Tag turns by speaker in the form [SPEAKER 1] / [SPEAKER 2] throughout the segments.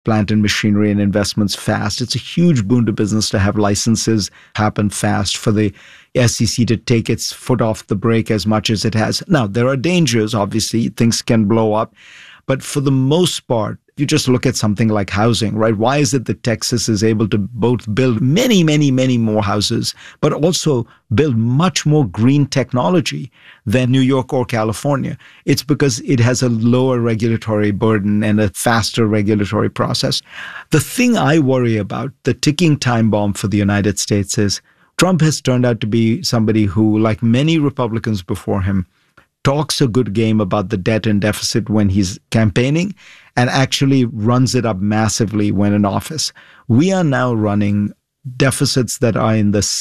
[SPEAKER 1] plant and machinery and investments fast. It's a huge boon to business to have licenses happen fast, for the SEC to take its foot off the brake as much as it has. Now, there are dangers, obviously. Things can blow up. But for the most part, you just look at something like housing, right? Why is it that Texas is able to both build many, many, many more houses, but also build much more green technology than New York or California? It's because it has a lower regulatory burden and a faster regulatory process. The thing I worry about, the ticking time bomb for the United States, is Trump has turned out to be somebody who, like many Republicans before him, talks a good game about the debt and deficit when he's campaigning and actually runs it up massively when in office. We are now running deficits that are in the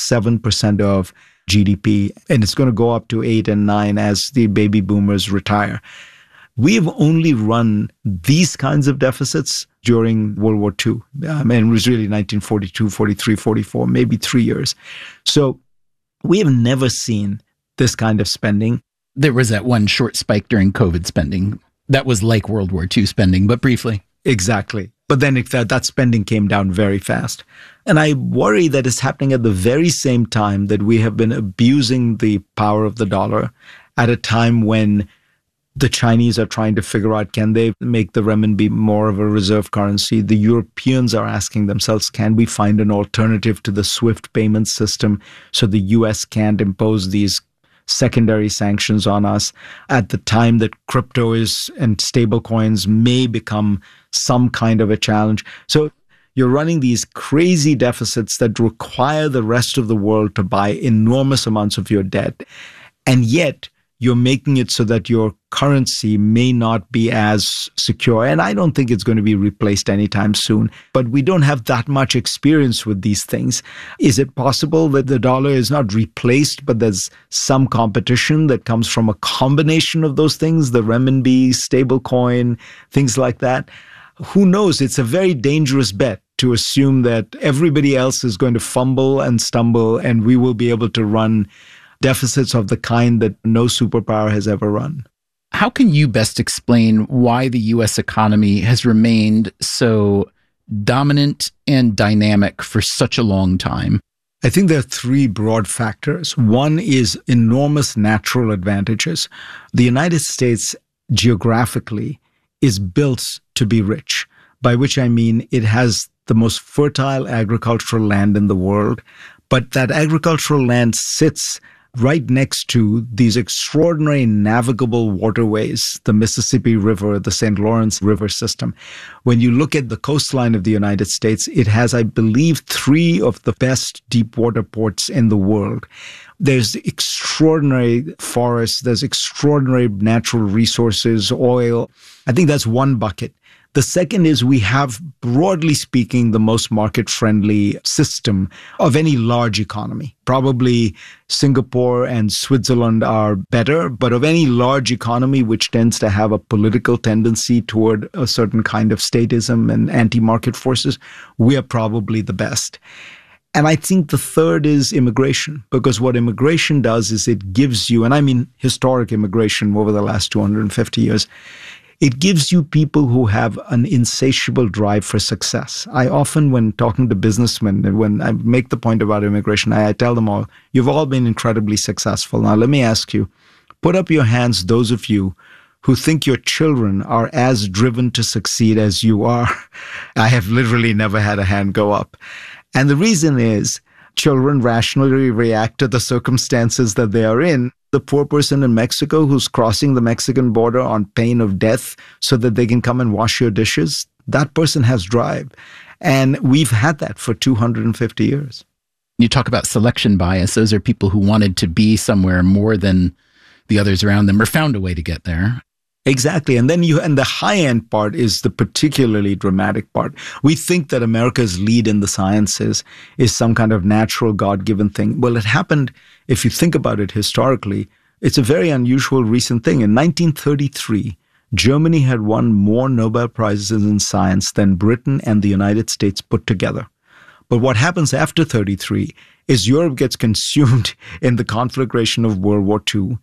[SPEAKER 1] 6-7% of GDP, and it's going to go up to 8 and 9 as the baby boomers retire. We've only run these kinds of deficits during World War II. It was really 1942, 43, 44, maybe 3 years. So we have never seen this kind of spending.
[SPEAKER 2] There was that one short spike during COVID spending. That was like World War II spending, but briefly.
[SPEAKER 1] Exactly. But then that spending came down very fast. And I worry that it's happening at the very same time that we have been abusing the power of the dollar, at a time when the Chinese are trying to figure out, can they make the renminbi more of a reserve currency? The Europeans are asking themselves, can we find an alternative to the SWIFT payment system so the US can't impose these secondary sanctions on us at the time that crypto is and stable coins may become some kind of a challenge. So you're running these crazy deficits that require the rest of the world to buy enormous amounts of your debt. And yet you're making it so that your currency may not be as secure. And I don't think it's going to be replaced anytime soon. But we don't have that much experience with these things. Is it possible that the dollar is not replaced, but there's some competition that comes from a combination of those things, the renminbi, stablecoin, things like that? Who knows? It's a very dangerous bet to assume that everybody else is going to fumble and stumble and we will be able to run deficits of the kind that no superpower has ever run.
[SPEAKER 2] How can you best explain why the U.S. economy has remained so dominant and dynamic for such a long time?
[SPEAKER 1] I think there are three broad factors. One is enormous natural advantages. The United States geographically is built to be rich, by which I mean it has the most fertile agricultural land in the world, but that agricultural land sits right next to these extraordinary navigable waterways, the Mississippi River, the St. Lawrence River system. When you look at the coastline of the United States, it has, I believe, 3 of the best deep water ports in the world. There's extraordinary forests, there's extraordinary natural resources, oil. I think that's one bucket. The second is we have, broadly speaking, the most market-friendly system of any large economy. Probably Singapore and Switzerland are better, but of any large economy which tends to have a political tendency toward a certain kind of statism and anti-market forces, we are probably the best. And I think the third is immigration, because what immigration does is it gives you, and I mean historic immigration over the last 250 years, it gives you people who have an insatiable drive for success. I often, when talking to businessmen, and when I make the point about immigration, I tell them all, you've all been incredibly successful. Now, let me ask you, put up your hands, those of you who think your children are as driven to succeed as you are. I have literally never had a hand go up. And the reason is children rationally react to the circumstances that they are in. The poor person in Mexico who's crossing the Mexican border on pain of death so that they can come and wash your dishes, that person has drive. And we've had that for 250 years.
[SPEAKER 2] You talk about selection bias. Those are people who wanted to be somewhere more than the others around them or found a way to get there.
[SPEAKER 1] Exactly. And then and the high-end part is the particularly dramatic part. We think that America's lead in the sciences is some kind of natural God-given thing. Well, it happened, if you think about it historically, it's a very unusual recent thing. In 1933, Germany had won more Nobel Prizes in science than Britain and the United States put together. But what happens after 33 is Europe gets consumed in the conflagration of World War II.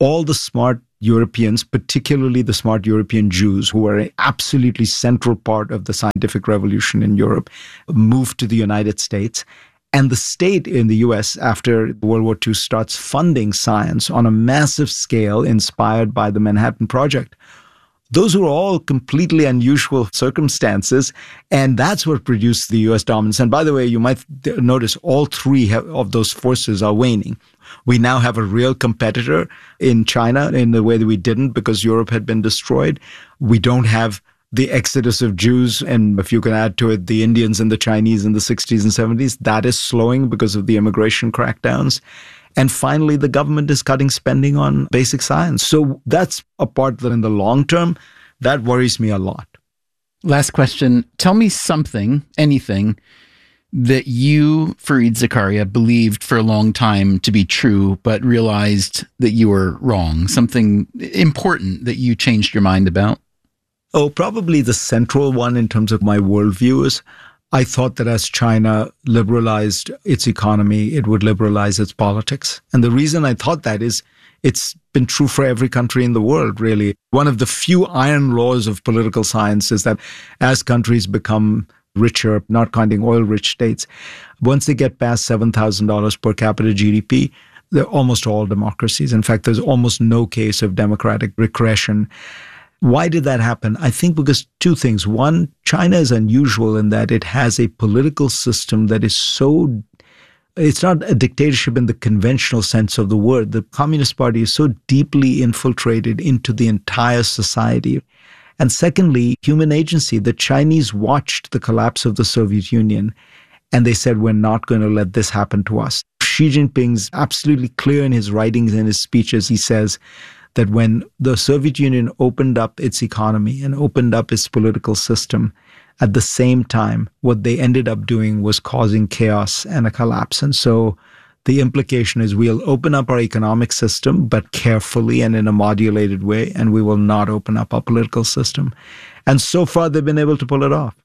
[SPEAKER 1] all the smart Europeans, particularly the smart European Jews, who were an absolutely central part of the scientific revolution in Europe, moved to the United States. And the state in the US, after World War II, starts funding science on a massive scale inspired by the Manhattan Project. Those were all completely unusual circumstances, and that's what produced the US dominance. And by the way, you might notice all three of those forces are waning. We now have a real competitor in China in the way that we didn't because Europe had been destroyed. We don't have the exodus of Jews, and if you can add to it, the Indians and the Chinese in the 60s and 70s, that is slowing because of the immigration crackdowns. And finally, the government is cutting spending on basic science. So that's a part that in the long term, that worries me a lot.
[SPEAKER 2] Last question. Tell me something, anything, that you, Fareed Zakaria, believed for a long time to be true, but realized that you were wrong. Something important that you changed your mind about.
[SPEAKER 1] Oh, probably the central one in terms of my worldview is I thought that as China liberalized its economy, it would liberalize its politics. And the reason I thought that is it's been true for every country in the world, really. One of the few iron laws of political science is that as countries become richer, not counting oil-rich states, once they get past $7,000 per capita GDP, they're almost all democracies. In fact, there's almost no case of democratic regression. Why did that happen? I think because two things. One, China is unusual in that it has a political system that is so, it's not a dictatorship in the conventional sense of the word. The Communist Party is so deeply infiltrated into the entire society. And secondly, human agency. The Chinese watched the collapse of the Soviet Union and they said, we're not going to let this happen to us. Xi Jinping's absolutely clear in his writings and his speeches. He says that when the Soviet Union opened up its economy and opened up its political system, at the same time, what they ended up doing was causing chaos and a collapse. And so the implication is we'll open up our economic system, but carefully and in a modulated way, and we will not open up our political system. And so far, they've been able to pull it off.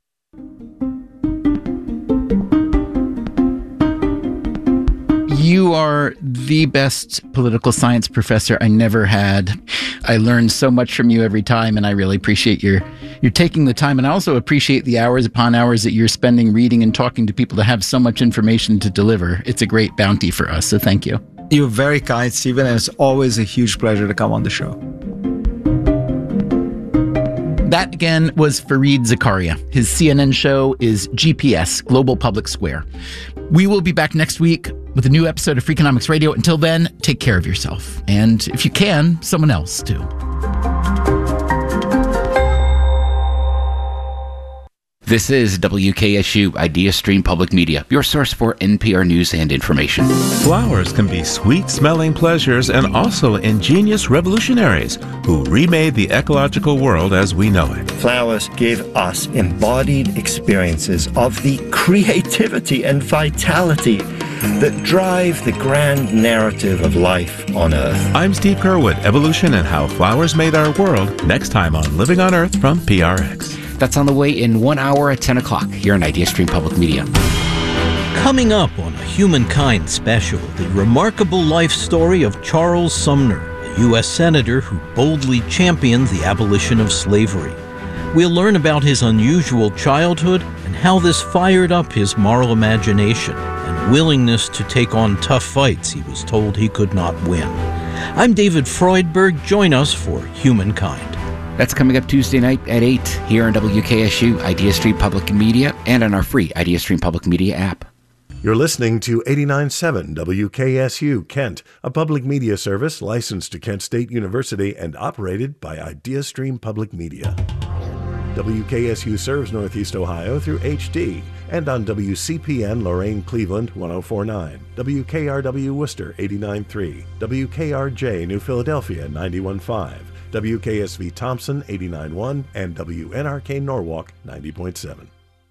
[SPEAKER 2] You are the best political science professor I never had. I learn so much from you every time, and I really appreciate you're taking the time. And I also appreciate the hours upon hours that you're spending reading and talking to people to have so much information to deliver. It's a great bounty for us, so thank you.
[SPEAKER 1] You're very kind, Stephen, and it's always a huge pleasure to come on the show.
[SPEAKER 2] That, again, was Fareed Zakaria. His CNN show is GPS, Global Public Square. We will be back next week with a new episode of Freakonomics Radio. Until then, take care of yourself. And if you can, someone else too.
[SPEAKER 3] This is WKSU Idea Stream Public Media, your source for NPR news and information.
[SPEAKER 4] Flowers can be sweet-smelling pleasures and also ingenious revolutionaries who remade the ecological world as we know it.
[SPEAKER 5] Flowers give us embodied experiences of the creativity and vitality that drive the grand narrative of life on Earth.
[SPEAKER 4] I'm Steve Curwood, Evolution and How Flowers Made Our World, next time on Living on Earth from PRX.
[SPEAKER 3] That's on the way in 1 hour at 10 o'clock here on Idea Stream Public Media.
[SPEAKER 6] Coming up on a Humankind special, the remarkable life story of Charles Sumner, a U.S. Senator who boldly championed the abolition of slavery. We'll learn about his unusual childhood and how this fired up his moral imagination and willingness to take on tough fights he was told he could not win. I'm David Freudberg. Join us for Humankind.
[SPEAKER 3] That's coming up Tuesday night at 8 here on WKSU, Idea Stream Public Media, and on our free Idea Stream Public Media app.
[SPEAKER 7] You're listening to 89.7 WKSU Kent, a public media service licensed to Kent State University and operated by Idea Stream Public Media. WKSU serves Northeast Ohio through HD and on WCPN Lorain Cleveland 104.9, WKRW Worcester 89.3, WKRJ New Philadelphia 91.5, WKSV Thompson 89.1, and WNRK Norwalk 90.7.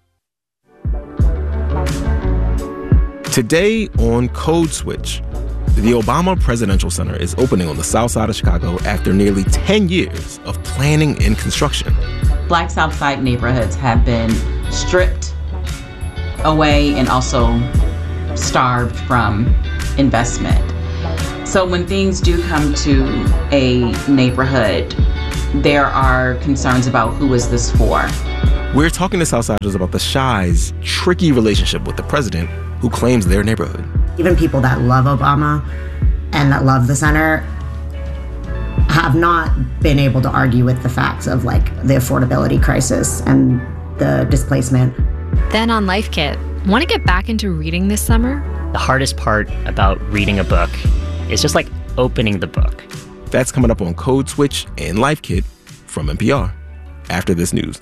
[SPEAKER 8] Today on Code Switch, the Obama Presidential Center is opening on the south side of Chicago after nearly 10 years of planning and construction.
[SPEAKER 9] Black Southside neighborhoods have been stripped away and also starved from investment. So when things do come to a neighborhood, there are concerns about who is this for.
[SPEAKER 8] We're talking to Southsiders about the Chi's tricky relationship with the president, who claims their neighborhood.
[SPEAKER 10] Even people that love Obama and that love the center have not been able to argue with the facts of the affordability crisis and the displacement.
[SPEAKER 11] Then on Life Kit, want to get back into reading this summer?
[SPEAKER 12] The hardest part about reading a book is just opening the book.
[SPEAKER 8] That's coming up on Code Switch and Life Kit from NPR after this news.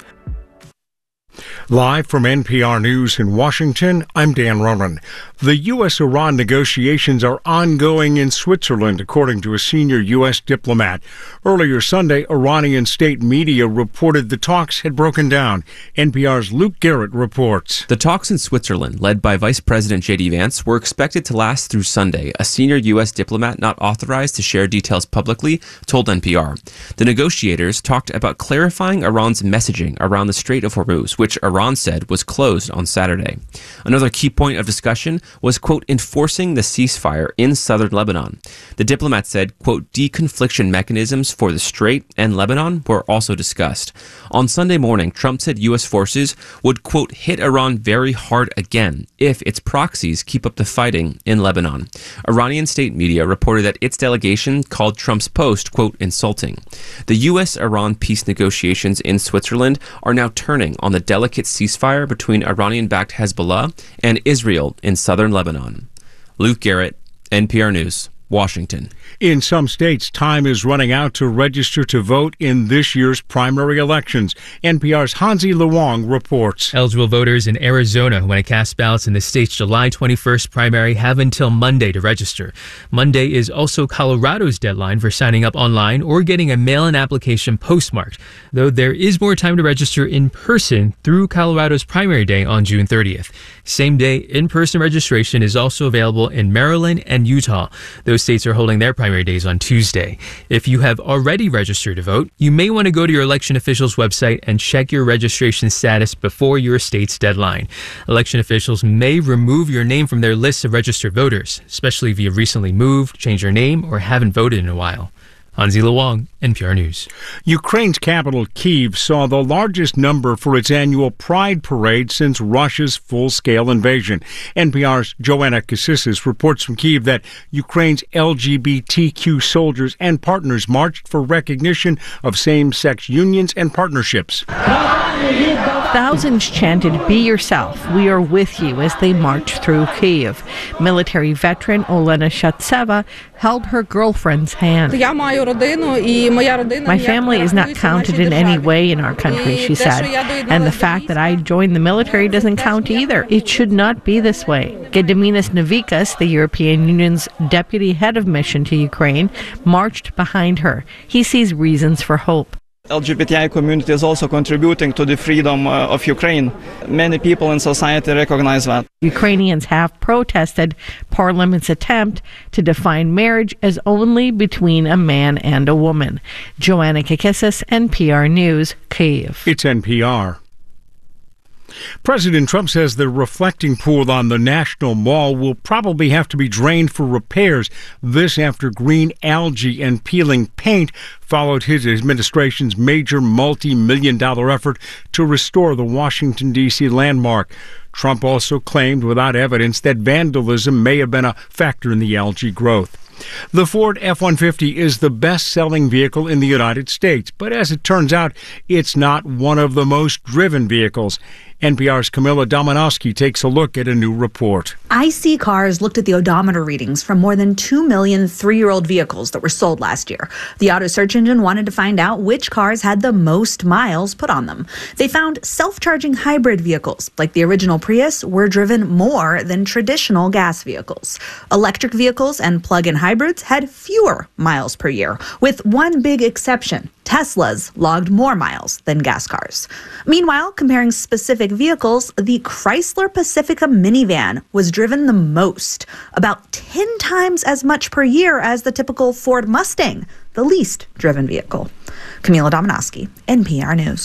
[SPEAKER 13] Live from NPR News in Washington, I'm Dan Ronan. The U.S.-Iran negotiations are ongoing in Switzerland, according to a senior U.S. diplomat. Earlier Sunday, Iranian state media reported the talks had broken down. NPR's Luke Garrett reports.
[SPEAKER 14] The talks in Switzerland, led by Vice President J.D. Vance, were expected to last through Sunday. A senior U.S. diplomat not authorized to share details publicly told NPR. The negotiators talked about clarifying Iran's messaging around the Strait of Hormuz, which Iran said was closed on Saturday. Another key point of discussion was, quote, enforcing the ceasefire in southern Lebanon. The diplomat said, quote, deconfliction mechanisms for the Strait and Lebanon were also discussed. On Sunday morning, Trump said U.S. forces would, quote, hit Iran very hard again if its proxies keep up the fighting in Lebanon. Iranian state media reported that its delegation called Trump's post, quote, insulting. The U.S.-Iran peace negotiations in Switzerland are now turning on the delicate ceasefire between Iranian-backed Hezbollah and Israel in southern Lebanon. Luke Garrett, NPR News, Washington.
[SPEAKER 13] In some states, time is running out to register to vote in this year's primary elections. NPR's Hansi Luong reports.
[SPEAKER 15] Eligible voters in Arizona who want to cast ballots in the state's July 21st primary have until Monday to register. Monday is also Colorado's deadline for signing up online or getting a mail-in application postmarked, though there is more time to register in person through Colorado's primary day on June 30th. Same day, in-person registration is also available in Maryland and Utah. Those states are holding their primary days on Tuesday. If you have already registered to vote, you may want to go to your election official's website and check your registration status before your state's deadline. Election officials may remove your name from their lists of registered voters, especially if you've recently moved, changed your name, or haven't voted in a while. Hansi Luong, NPR News.
[SPEAKER 13] Ukraine's capital, Kyiv, saw the largest number for its annual Pride Parade since Russia's full-scale invasion. NPR's Joanna Kassis reports from Kyiv that Ukraine's LGBTQ soldiers and partners marched for recognition of same-sex unions and partnerships.
[SPEAKER 16] Thousands chanted, "Be yourself, we are with you," as they marched through Kyiv. Military veteran Olena Shatseva held her girlfriend's hand. "My family is not counted in any way in our country," she said, "and the fact that I joined the military doesn't count either. It should not be this way." Gediminas Navikas, the European Union's deputy head of mission to Ukraine, marched behind her. He sees reasons for hope.
[SPEAKER 17] LGBTI community is also contributing to the freedom of Ukraine. Many people in society recognize that.
[SPEAKER 16] Ukrainians have protested Parliament's attempt to define marriage as only between a man and a woman. Joanna Kassis, NPR News, Kyiv.
[SPEAKER 13] It's NPR. President Trump says the reflecting pool on the National Mall will probably have to be drained for repairs. This after green algae and peeling paint followed his administration's major multi-million-dollar effort to restore the Washington, D.C. landmark. Trump also claimed without evidence that vandalism may have been a factor in the algae growth. The Ford F-150 is the best-selling vehicle in the United States, but as it turns out, it's not one of the most driven vehicles. NPR's Camilla Dominowski takes a look at a new report.
[SPEAKER 18] IC Cars looked at the odometer readings from more than 2 million three-year-old vehicles that were sold last year. The auto search engine wanted to find out which cars had the most miles put on them. They found self-charging hybrid vehicles, like the original Prius, were driven more than traditional gas vehicles. Electric vehicles and plug-in hybrids had fewer miles per year, with one big exception. Teslas logged more miles than gas cars. Meanwhile, comparing specific vehicles, the Chrysler Pacifica minivan was driven the most, about 10 times as much per year as the typical Ford Mustang, the least driven vehicle. Camila Dominowski, NPR News.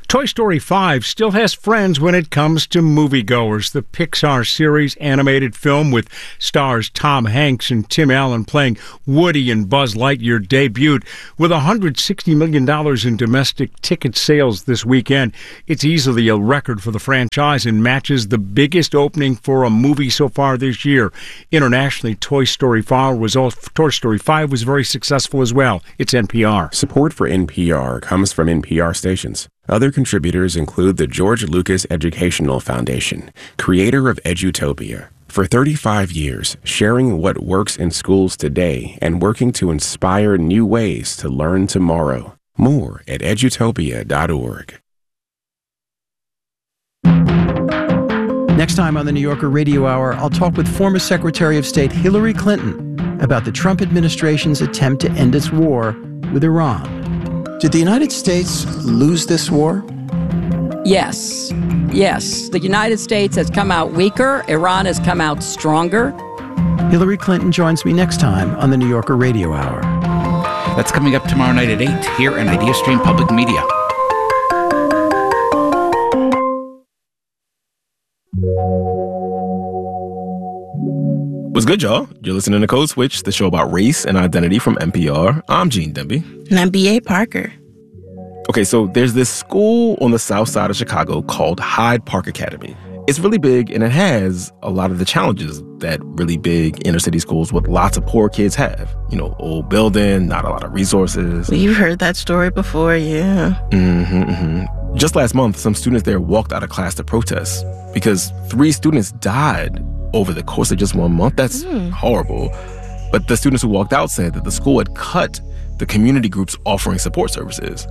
[SPEAKER 13] Toy Story 5 still has friends when it comes to moviegoers. The Pixar series animated film with stars Tom Hanks and Tim Allen playing Woody and Buzz Lightyear debuted with $160 million in domestic ticket sales this weekend. It's easily a record for the franchise and matches the biggest opening for a movie so far this year. Internationally, Toy Story 5 was very successful as well. It's NPR.
[SPEAKER 19] Support for NPR comes from NPR stations. Other contributors include the George Lucas Educational Foundation, creator of Edutopia. For 35 years, sharing what works in schools today and working to inspire new ways to learn tomorrow. More at edutopia.org.
[SPEAKER 20] Next time on the New Yorker Radio Hour, I'll talk with former Secretary of State Hillary Clinton about the Trump administration's attempt to end its war with Iran. Did the United States lose this war?
[SPEAKER 21] Yes. Yes. The United States has come out weaker. Iran has come out stronger.
[SPEAKER 20] Hillary Clinton joins me next time on the New Yorker Radio Hour.
[SPEAKER 3] That's coming up tomorrow night at 8 here on IdeaStream Public Media.
[SPEAKER 8] What's good, y'all? You're listening to Code Switch, the show about race and identity from NPR. I'm Gene Demby.
[SPEAKER 22] And I'm B.A. Parker.
[SPEAKER 8] Okay, so there's this school on the south side of Chicago called Hyde Park Academy. It's really big, and it has a lot of the challenges that really big inner city schools with lots of poor kids have. You know, old building, not a lot of resources.
[SPEAKER 22] We've heard that story before, yeah.
[SPEAKER 8] Just last month, some students there walked out of class to protest because 3 students died over the course of just 1 month. That's horrible. But the students who walked out said that the school had cut the community groups offering support services.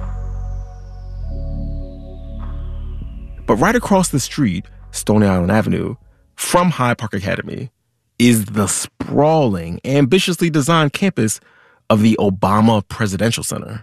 [SPEAKER 8] But right across the street, Stony Island Avenue, from Hyde Park Academy, is the sprawling, ambitiously designed campus of the Obama Presidential Center.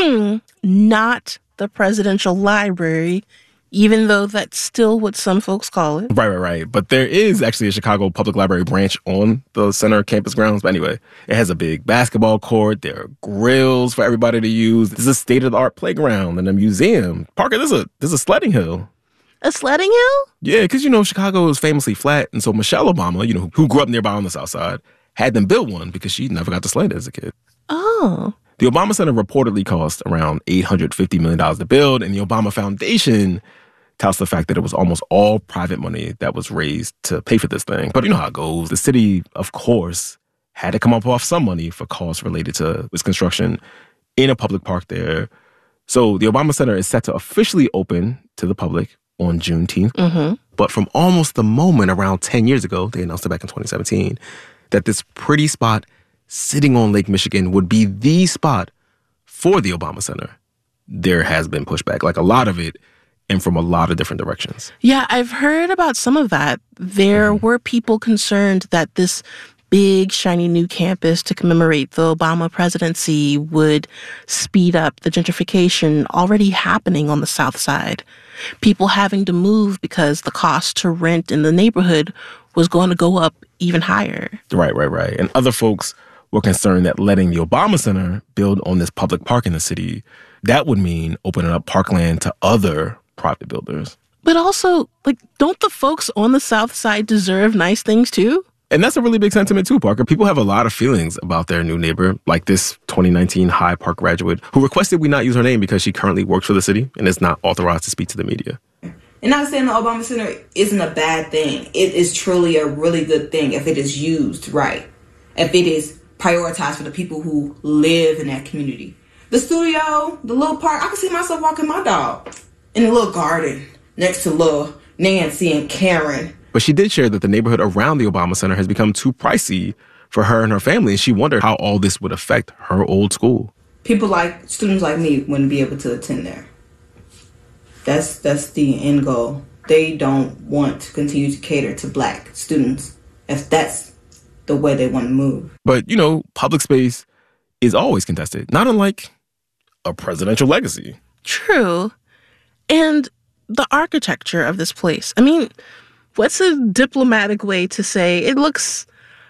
[SPEAKER 22] Not the Presidential Library, even though that's still what some folks call it.
[SPEAKER 8] Right. But there is actually a Chicago Public Library branch on the center campus grounds. But anyway, it has a big basketball court. There are grills for everybody to use. There's a state-of-the-art playground and a museum. Parker, there's a sledding hill.
[SPEAKER 22] A sledding hill?
[SPEAKER 8] Yeah, because, Chicago is famously flat. And so Michelle Obama, who grew up nearby on the south side, had them build one because she never got to sled as a kid.
[SPEAKER 22] Oh.
[SPEAKER 8] The Obama Center reportedly cost around $850 million to build, and the Obama Foundation touts the fact that it was almost all private money that was raised to pay for this thing. But you know how it goes. The city, of course, had to come up off some money for costs related to its construction in a public park there. So the Obama Center is set to officially open to the public on Juneteenth. But from almost the moment around 10 years ago, they announced it back in 2017, that this pretty spot sitting on Lake Michigan would be the spot for the Obama Center. There has been pushback, like a lot of it, and from a lot of different directions.
[SPEAKER 22] Yeah, I've heard about some of that. There were people concerned that this big, shiny new campus to commemorate the Obama presidency would speed up the gentrification already happening on the South Side. People having to move because the cost to rent in the neighborhood was going to go up even higher.
[SPEAKER 8] Right. And other folks were concerned that letting the Obama Center build on this public park in the city, that would mean opening up parkland to other private builders.
[SPEAKER 22] But also, don't the folks on the South Side deserve nice things too?
[SPEAKER 8] And that's a really big sentiment too, Parker. People have a lot of feelings about their new neighbor, like this 2019 Hyde Park graduate who requested we not use her name because she currently works for the city and is not authorized to speak to the media.
[SPEAKER 23] And not saying the Obama Center isn't a bad thing. It is truly a really good thing if it is used right. If it is prioritized for the people who live in that community. The studio, the little park, I can see myself walking my dog in a little garden next to little Nancy and Karen.
[SPEAKER 8] But she did share that the neighborhood around the Obama Center has become too pricey for her and her family, and she wondered how all this would affect her old school.
[SPEAKER 23] Students like me wouldn't be able to attend there. That's the end goal. They don't want to continue to cater to Black students if that's the way they want to move.
[SPEAKER 8] But, public space is always contested, not unlike a presidential legacy.
[SPEAKER 22] True. And the architecture of this place. I mean, what's a diplomatic way to say it looks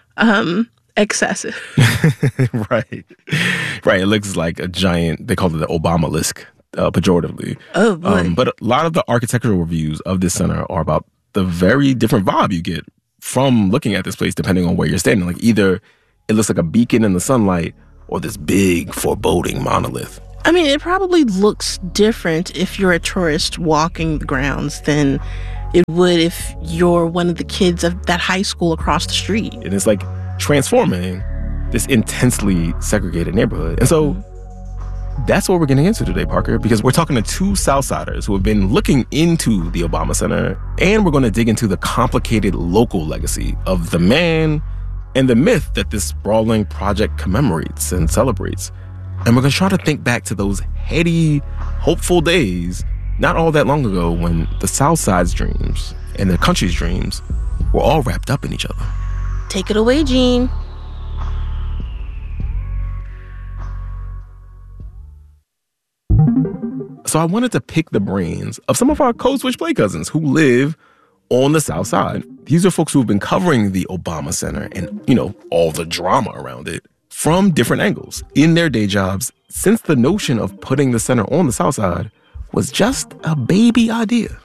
[SPEAKER 22] excessive?
[SPEAKER 8] Right. It looks like a giant, they call it the Obama-lisk, pejoratively.
[SPEAKER 22] Oh, boy.
[SPEAKER 8] But a lot of the architectural reviews of this center are about the very different vibe you get from looking at this place depending on where you're standing. Like either it looks like a beacon in the sunlight or this big, foreboding monolith.
[SPEAKER 22] I mean, it probably looks different if you're a tourist walking the grounds than it would if you're one of the kids of that high school across the street.
[SPEAKER 8] And it's like transforming this intensely segregated neighborhood. And so that's what we're getting into today, Parker, because we're talking to two Southsiders who have been looking into the Obama Center, and we're going to dig into the complicated local legacy of the man and the myth that this sprawling project commemorates and celebrates. And we're going to try to think back to those heady, hopeful days not all that long ago when the South Side's dreams and the country's dreams were all wrapped up in each other.
[SPEAKER 22] Take it away, Gene.
[SPEAKER 8] So I wanted to pick the brains of some of our Code Switch Play cousins who live on the South Side. These are folks who've been covering the Obama Center and, all the drama around it from different angles in their day jobs since the notion of putting the center on the South Side was just a baby idea.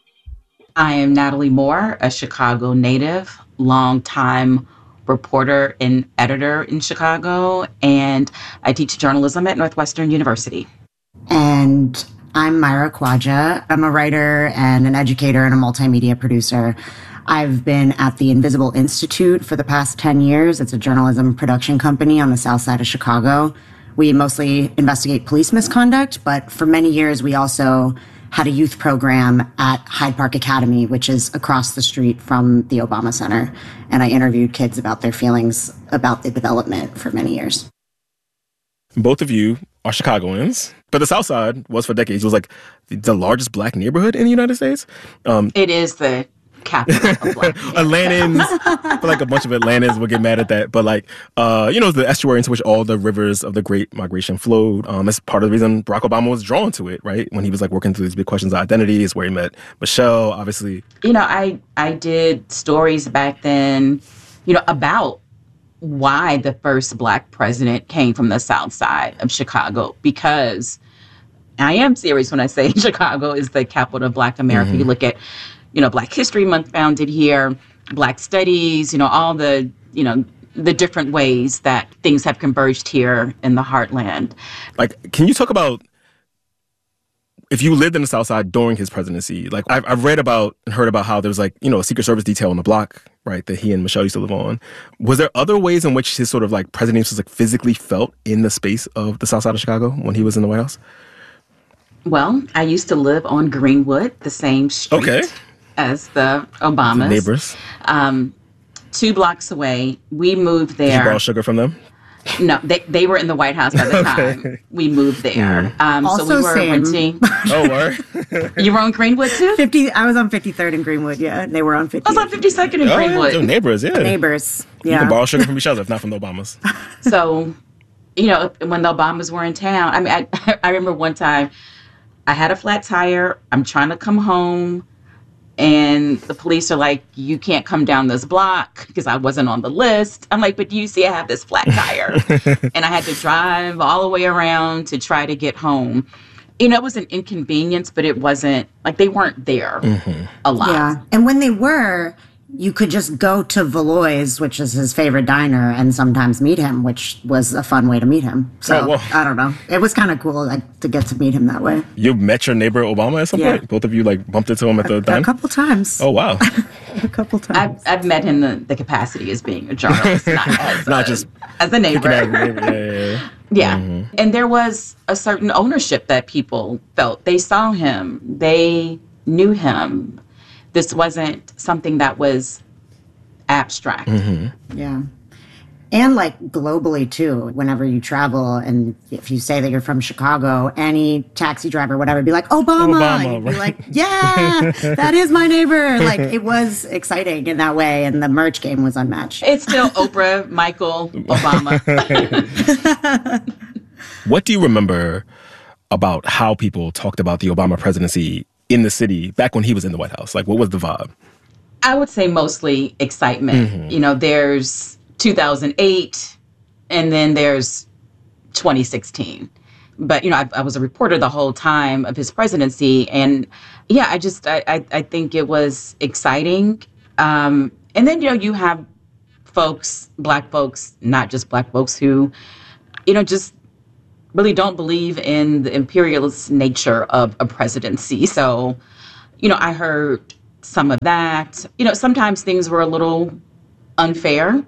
[SPEAKER 9] I am Natalie Moore, a Chicago native, longtime reporter and editor in Chicago, and I teach journalism at Northwestern University.
[SPEAKER 10] And I'm Myra Kwaja. I'm a writer and an educator and a multimedia producer. I've been at the Invisible Institute for the past 10 years. It's a journalism production company on the south side of Chicago. We mostly investigate police misconduct, but for many years we also had a youth program at Hyde Park Academy, which is across the street from the Obama Center. And I interviewed kids about their feelings about the development for many years.
[SPEAKER 8] Both of you are Chicagoans, but the South Side was for decades. It was like the largest black neighborhood in the United States.
[SPEAKER 9] It is the capital of black.
[SPEAKER 8] Atlantans, I feel like a bunch of Atlantans would get mad at that. But the estuary into which all the rivers of the Great Migration flowed. That's part of the reason Barack Obama was drawn to it, right? When he was working through these big questions of identity, is where he met Michelle, obviously.
[SPEAKER 9] I did stories back then, about why the first black president came from the South Side of Chicago, because I am serious when I say Chicago is the capital of Black America. Mm-hmm. You look at, Black History Month founded here, Black Studies, all the different ways that things have converged here in the heartland.
[SPEAKER 8] Can you talk about if you lived in the South Side during his presidency? I've read about and heard about how there was a Secret Service detail on the block, right, that he and Michelle used to live on. Was there other ways in which his sort of presidency was physically felt in the space of the South Side of Chicago when he was in the White House?
[SPEAKER 9] Well, I used to live on Greenwood, the same street as the Obamas.
[SPEAKER 8] The neighbors.
[SPEAKER 9] 2 blocks away. We moved there.
[SPEAKER 8] Did you borrow sugar from them?
[SPEAKER 9] No, they were in the White House by the time we moved there.
[SPEAKER 10] Also,
[SPEAKER 9] so we were
[SPEAKER 10] same.
[SPEAKER 9] renting.
[SPEAKER 8] Oh, word.
[SPEAKER 9] You were on Greenwood too?
[SPEAKER 10] I was on 53rd in Greenwood, yeah. They were on 50th.
[SPEAKER 9] I was on 52nd in Greenwood.
[SPEAKER 8] Yeah, neighbors, yeah.
[SPEAKER 10] Neighbors, yeah.
[SPEAKER 8] You can borrow sugar from each other, if not from the Obamas.
[SPEAKER 9] So, when the Obamas were in town, I remember one time I had a flat tire. I'm trying to come home. And the police are like, you can't come down this block because I wasn't on the list. I'm like, but do you see I have this flat tire? And I had to drive all the way around to try to get home. It was an inconvenience, but it wasn't they weren't there a lot.
[SPEAKER 10] Yeah. And when they were, you could just go to Valois, which is his favorite diner, and sometimes meet him, which was a fun way to meet him. So, I don't know. It was kind of cool to get to meet him that way.
[SPEAKER 8] You met your neighbor Obama at some point? Both of you bumped into him at the diner?
[SPEAKER 10] A couple times.
[SPEAKER 8] Oh, wow.
[SPEAKER 10] A couple times.
[SPEAKER 9] I've met him in the capacity as being a journalist, not just as a neighbor. Yeah. Mm-hmm. And there was a certain ownership that people felt. They saw him. They knew him. This wasn't something that was abstract.
[SPEAKER 8] Mm-hmm.
[SPEAKER 10] Yeah. And globally too, whenever you travel and if you say that you're from Chicago, any taxi driver, whatever, be like, Obama. You'd be like, yeah, that is my neighbor. It was exciting in that way. And the merch game was unmatched.
[SPEAKER 9] It's still Oprah, Michael, Obama.
[SPEAKER 8] What do you remember about how people talked about the Obama presidency in the city back when he was in the White House? What was the vibe?
[SPEAKER 9] I would say mostly excitement.
[SPEAKER 8] Mm-hmm.
[SPEAKER 9] There's 2008 and then there's 2016. But, I was a reporter the whole time of his presidency. And yeah, I think it was exciting. And then, you have folks, Black folks, not just Black folks, who, just really don't believe in the imperialist nature of a presidency. So, I heard some of that. Sometimes things were a little unfair,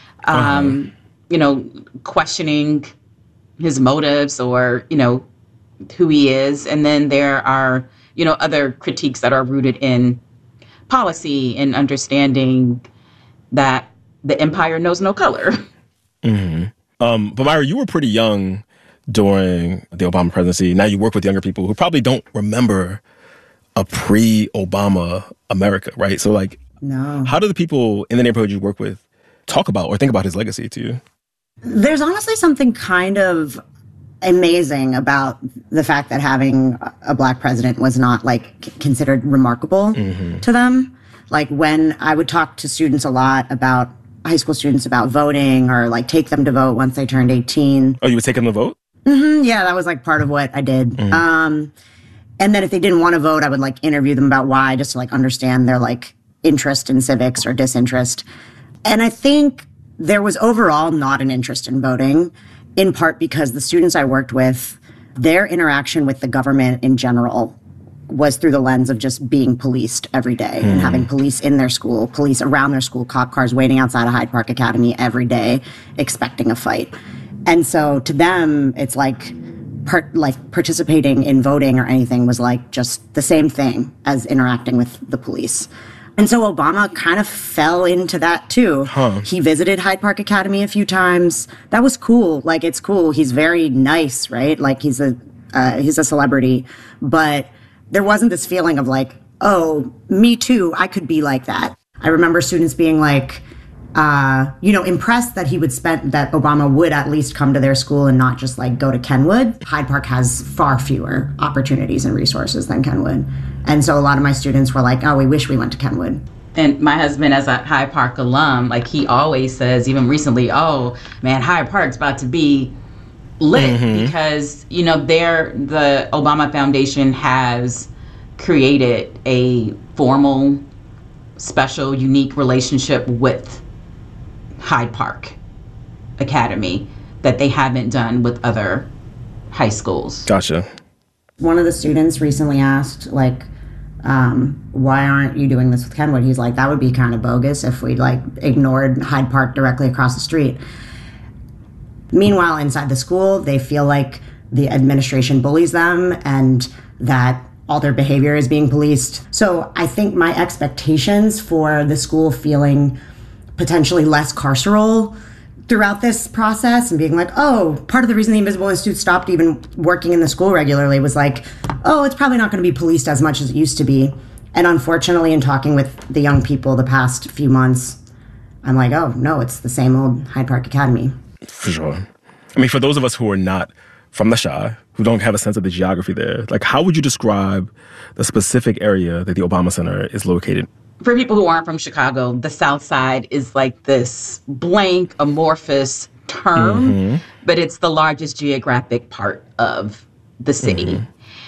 [SPEAKER 9] questioning his motives or, who he is. And then there are, other critiques that are rooted in policy and understanding that the empire knows no color.
[SPEAKER 8] Mm-hmm. But Myra, you were pretty young during the Obama presidency. Now you work with younger people who probably don't remember a pre-Obama America, right? So
[SPEAKER 10] no.
[SPEAKER 8] How do the people in the neighborhood you work with talk about or think about his legacy to you?
[SPEAKER 10] There's honestly something kind of amazing about the fact that having a Black president was not considered remarkable to them. When I would talk to students a lot about high school students about voting or take them to vote once they turned 18.
[SPEAKER 8] Oh, you would take them to vote?
[SPEAKER 10] Mm-hmm. Yeah, that was part of what I did. And then if they didn't want to vote, I would interview them about why, just to understand their interest in civics or disinterest. And I think there was overall not an interest in voting, in part because the students I worked with, their interaction with the government in general was through the lens of just being policed every day and having police in their school, police around their school, cop cars waiting outside of Hyde Park Academy every day, expecting a fight. And so to them, it's participating in voting or anything was just the same thing as interacting with the police. And so Obama kind of fell into that too. He visited Hyde Park Academy a few times. That was cool. It's cool. He's very nice, right? He's a celebrity. But there wasn't this feeling of oh, me too, I could be like that. I remember students being impressed that that Obama would at least come to their school and not just go to Kenwood. Hyde Park has far fewer opportunities and resources than Kenwood. And so a lot of my students were oh, we wish we went to Kenwood.
[SPEAKER 9] And my husband, as a Hyde Park alum, he always says, even recently, oh man, Hyde Park's about to be lit because, the Obama Foundation has created a formal, special, unique relationship with Hyde Park Academy that they haven't done with other high schools.
[SPEAKER 8] Gotcha.
[SPEAKER 10] One of the students recently asked, why aren't you doing this with Kenwood? He's that would be kind of bogus if we ignored Hyde Park directly across the street. Meanwhile, inside the school, they feel the administration bullies them and that all their behavior is being policed. So I think my expectations for the school feeling potentially less carceral throughout this process and being oh, part of the reason the Invisible Institute stopped even working in the school regularly was oh, it's probably not going to be policed as much as it used to be. And unfortunately, in talking with the young people the past few months, I'm oh, no, it's the same old Hyde Park Academy.
[SPEAKER 8] For sure. I mean, for those of us who are not from the Chi, who don't have a sense of the geography there, how would you describe the specific area that the Obama Center is located?
[SPEAKER 9] For people who aren't from Chicago, the South Side is this blank, amorphous term, but it's the largest geographic part of the city.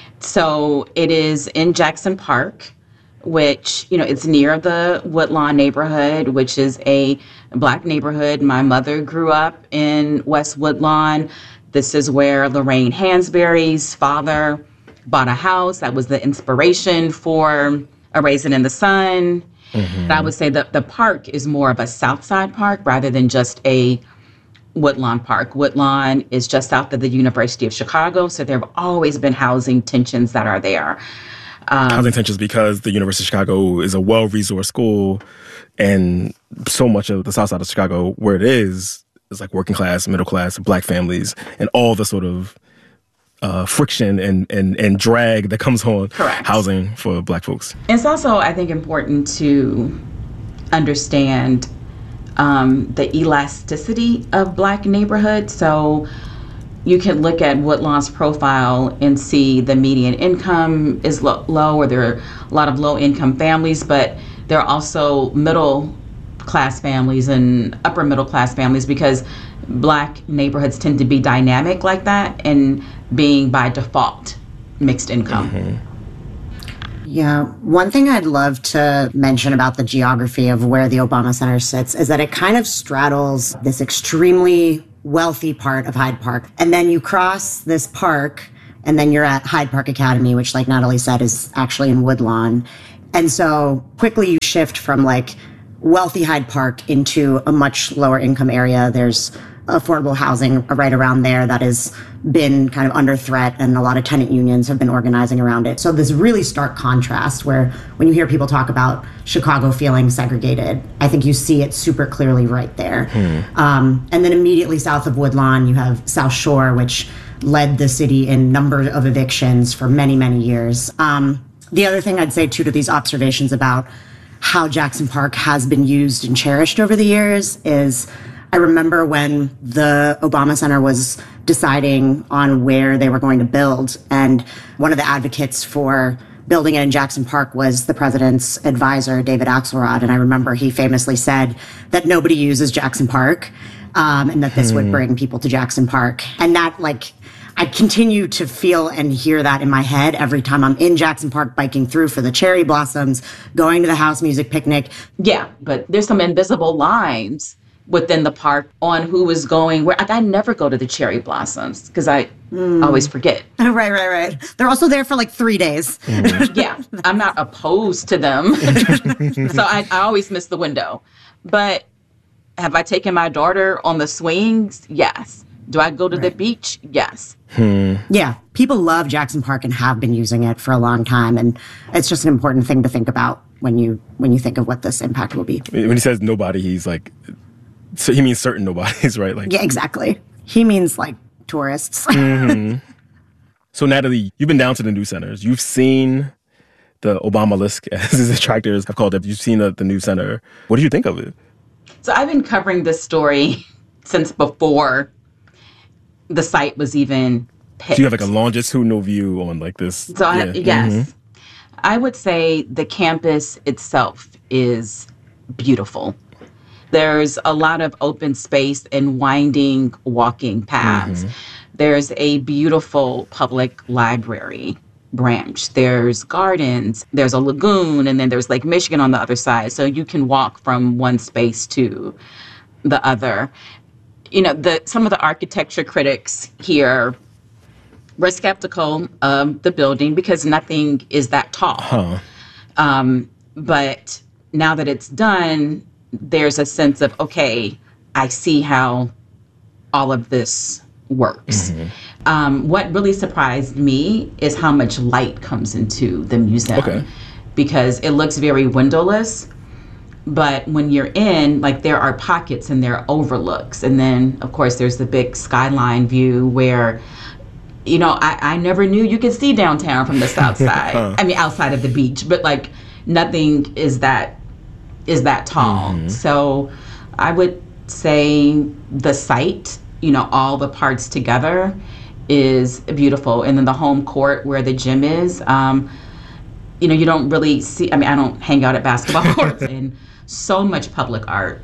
[SPEAKER 9] So it is in Jackson Park, which, it's near the Woodlawn neighborhood, which is a Black neighborhood. My mother grew up in West Woodlawn. This is where Lorraine Hansberry's father bought a house. That was the inspiration for A Raisin in the Sun. I would say that the park is more of a South Side park rather than just a Woodlawn park. Woodlawn is just south of the University of Chicago, so there have always been housing tensions that are there.
[SPEAKER 8] Housing tensions because the University of Chicago is a well-resourced school, and so much of the South Side of Chicago, where it is working class, middle class, Black families, and all the sort of friction and drag that comes on housing for Black folks.
[SPEAKER 9] It's also, I think, important to understand the elasticity of Black neighborhoods. So you can look at Woodlawn's profile and see the median income is low, or there are a lot of low-income families, but there are also middle-class families and upper-middle-class families, because Black neighborhoods tend to be dynamic like that and being by default mixed income.
[SPEAKER 10] Yeah, one thing I'd love to mention about the geography of where the Obama Center sits is that it kind of straddles this extremely wealthy part of Hyde Park. And then you cross this park, and then you're at Hyde Park Academy, which, like Natalie said, is actually in Woodlawn. And so quickly you shift from like wealthy Hyde Park into a much lower income area. There's affordable housing right around there that has been kind of under threat, and a lot of tenant unions have been organizing around it. So this really stark contrast where when you hear people talk about Chicago feeling segregated, I think you see it super clearly right there. And then immediately south of Woodlawn, you have South Shore, which led the city in number of evictions for many, many years. The other thing I'd say too to these observations about how Jackson Park has been used and cherished over the years is I remember when the Obama Center was deciding on where they were going to build, and one of the advocates for building it in Jackson Park was the president's advisor, David Axelrod. And I remember he famously said that nobody uses Jackson Park, and that this would bring people to Jackson Park. And that, like, I continue to feel and hear that in my head every time I'm in Jackson Park biking through for the cherry blossoms, going to the house music picnic.
[SPEAKER 9] Yeah, but there's some invisible lines within the park on who is going where. Like, I never go to the cherry blossoms because I always forget.
[SPEAKER 10] Right. They're also there for like 3 days.
[SPEAKER 9] Yeah, I'm not opposed to them. So I always miss the window. But have I taken my daughter on the swings? Yes. Do I go to the beach? Yes.
[SPEAKER 10] Yeah, people love Jackson Park and have been using it for a long time. And it's just an important thing to think about when you think of what this impact will be.
[SPEAKER 8] When he says nobody, he's like, so he means certain nobodies, right? Like,
[SPEAKER 10] yeah, exactly. He means like tourists.
[SPEAKER 8] So Natalie, you've been down to the new centers. You've seen the Obamalisk, as his detractors have called it. You've seen the new center. What do you think of it?
[SPEAKER 9] So I've been covering this story since before the site was even picked.
[SPEAKER 8] So you have like a longitudinal view on like this.
[SPEAKER 9] So yes. I would say the campus itself is beautiful. There's a lot of open space and winding walking paths. There's a beautiful public library branch. There's gardens. There's a lagoon, and then there's Lake Michigan on the other side. So you can walk from one space to the other. You know, some of the architecture critics here were skeptical of the building because nothing is that tall. But now that it's done, there's a sense of, okay, I see how all of this works. What really surprised me is how much light comes into the museum because it looks very windowless. But when you're in, like, there are pockets and there are overlooks. And then, of course, there's the big skyline view where, you know, I never knew you could see downtown from the south side. I mean, outside of the beach, but like nothing is that tall. So I would say the site, you know, all the parts together is beautiful. And then the home court where the gym is, you know, you don't really see, I mean, I don't hang out at basketball courts and so much public art,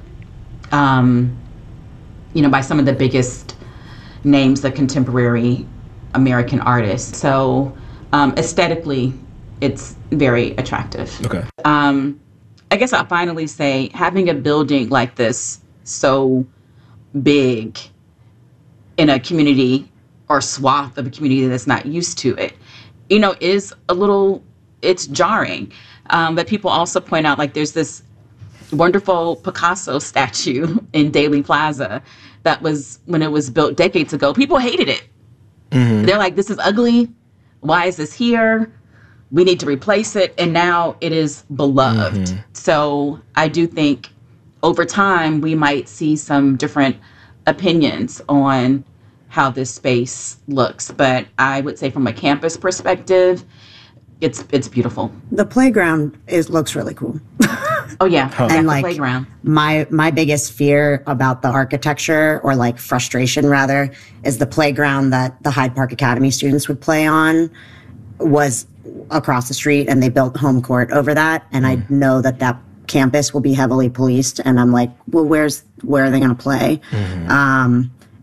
[SPEAKER 9] you know, by some of the biggest names of contemporary American artists. So aesthetically, it's very attractive. I guess I'll finally say having a building like this so big in a community or swath of a community that's not used to it, you know, is a little, it's jarring. But people also point out, like, there's this wonderful Picasso statue in Daley Plaza that was, when it was built decades ago, people hated it. They're like, this is ugly. Why is this here? We need to replace it. And now it is beloved. So I do think over time we might see some different opinions on how this space looks. But I would say from a campus perspective, it's beautiful.
[SPEAKER 10] The playground looks really cool.
[SPEAKER 9] Oh yeah,
[SPEAKER 10] and like
[SPEAKER 9] the playground.
[SPEAKER 10] My biggest fear about the architecture, or like frustration rather, is the playground that the Hyde Park Academy students would play on was across the street, and they built home court over that. And I know that campus will be heavily policed, and I'm like, well, where are they going to play?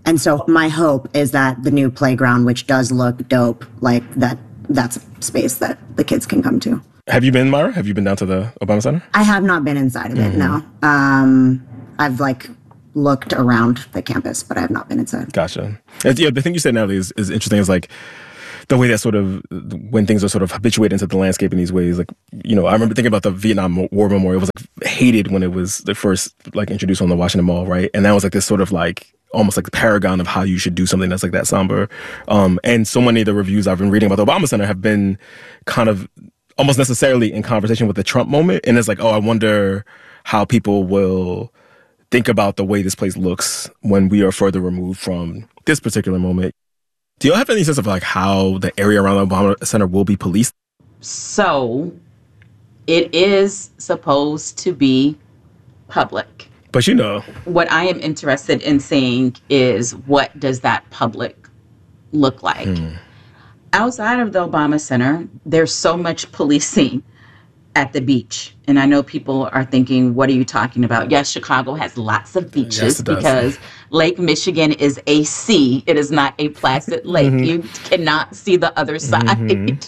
[SPEAKER 10] And so my hope is that the new playground, which does look dope, like that's a space that the kids can come to.
[SPEAKER 8] Have you been, Myra? Have you been down to the Obama Center?
[SPEAKER 10] I have not been inside of it, no. I've looked around the campus, but I have not been inside.
[SPEAKER 8] Gotcha. Yeah, the thing you said, Natalie, is interesting. Is like the way that sort of, when things are sort of habituated into the landscape in these ways, like, you know, I remember thinking about the Vietnam War Memorial. It was like hated when it was the first like introduced on the Washington Mall, right? And that was like this sort of like almost like the paragon of how you should do something that's like that somber. And so many of the reviews I've been reading about the Obama Center have been kind of almost necessarily in conversation with the Trump moment. And it's like, oh, I wonder how people will think about the way this place looks when we are further removed from this particular moment. Do you have any sense of like how the area around the Obama Center will be policed?
[SPEAKER 9] So it is supposed to be public.
[SPEAKER 8] But you know.
[SPEAKER 9] What I am interested in seeing is what does that public look like? Outside of the Obama Center, there's so much policing at the beach. And I know people are thinking, what are you talking about? Yes, Chicago has lots of beaches because Lake Michigan is a sea. It is not a placid lake. You cannot see the other side.